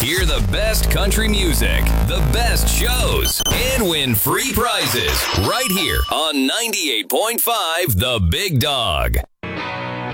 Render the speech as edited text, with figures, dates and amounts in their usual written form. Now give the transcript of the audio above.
Hear the best country music, the best shows, and win free prizes right here on 98.5 The Big Dog.